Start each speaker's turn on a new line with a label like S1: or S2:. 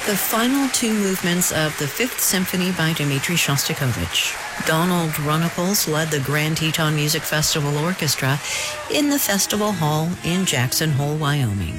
S1: The final two movements of the Fifth Symphony by Dmitri Shostakovich. Donald Runnicles led the Grand Teton Music Festival Orchestra in the festival hall in Jackson Hole, Wyoming.